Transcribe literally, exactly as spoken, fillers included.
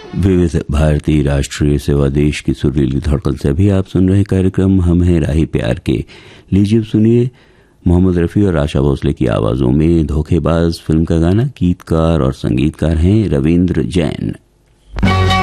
विविध भारतीय राष्ट्रीय सेवा देश की सुरीली धड़कन से अभी आप सुन रहे कार्यक्रम हम हैं राही प्यार के। लीजिए सुनिए मोहम्मद रफ़ी और आशा भोसले की आवाजों में धोखेबाज फिल्म का गाना। गीतकार और संगीतकार हैं रविंद्र जैन।